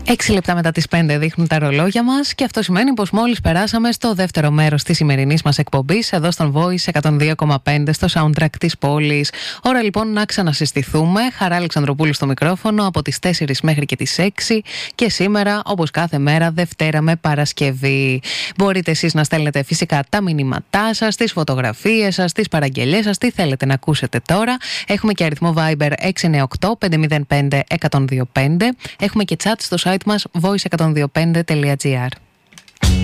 6 λεπτά μετά τις 5 δείχνουν τα ρολόγια μας και αυτό σημαίνει πως μόλις περάσαμε στο δεύτερο μέρος της σημερινής μας εκπομπής εδώ στον Voice 102,5 στο soundtrack της πόλης. Ώρα λοιπόν να ξανασυστηθούμε. Χαρά Αλεξανδροπούλου στο μικρόφωνο από τις 4 μέχρι και τις 6 και σήμερα όπως κάθε μέρα Δευτέρα με Παρασκευή. Μπορείτε εσείς να στέλνετε φυσικά τα μηνύματά σας, τις φωτογραφίες σας, τις παραγγελίες σας, τι θέλετε να ακούσετε τώρα. Έχουμε και αριθμό Viber 698-505-1025. Έχουμε και chat στο site μας voice125.gr.